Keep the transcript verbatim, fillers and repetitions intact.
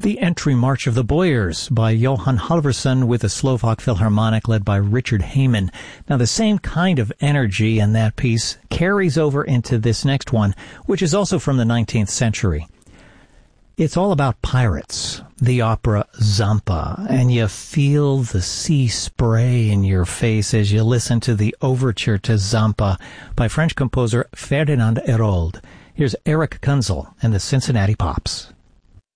The Entry March of the Boyars by Johan Halvorsen with the Slovak Philharmonic led by Richard Heyman. Now, the same kind of energy in that piece carries over into this next one, which is also from the nineteenth century. It's all about pirates, the opera Zampa, and you feel the sea spray in your face as you listen to the overture to Zampa by French composer Ferdinand Hérold. Here's Eric Kunzel and the Cincinnati Pops.